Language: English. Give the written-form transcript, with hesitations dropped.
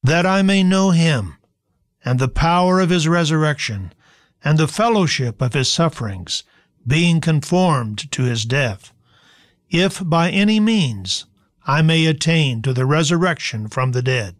that I may know him, and the power of his resurrection, and the fellowship of his sufferings, being conformed to his death, if by any means I may attain to the resurrection from the dead.